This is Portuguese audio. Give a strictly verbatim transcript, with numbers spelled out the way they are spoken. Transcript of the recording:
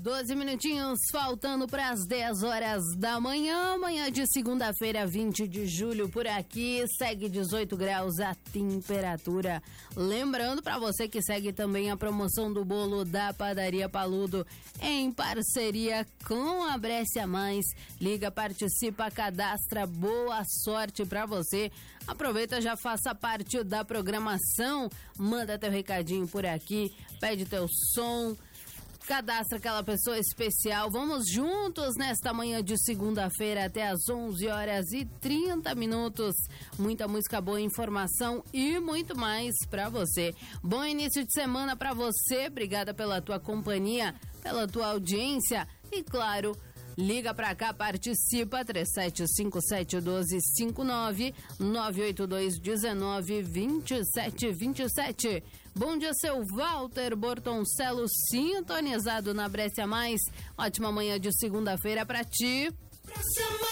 doze minutinhos faltando para as dez horas da manhã, manhã de segunda-feira, vinte de julho, por aqui, segue dezoito graus a temperatura. Lembrando para você que segue também a promoção do bolo da Padaria Paludo, em parceria com a Brescia Mais. Liga, participa, cadastra, boa sorte para você. Aproveita, já faça parte da programação, manda teu recadinho por aqui, pede teu som, cadastra aquela pessoa especial. Vamos juntos nesta manhã de segunda-feira até às onze horas e trinta minutos. Muita música boa, informação e muito mais para você. Bom início de semana para você. Obrigada pela tua companhia, pela tua audiência e, claro, liga pra cá, participa, três sete cinco sete um dois cinco nove, nove oito dois um nove, dois sete dois sete. Bom dia, seu Walter Bortoncello, sintonizado na Brescia Mais. Ótima manhã de segunda-feira pra ti.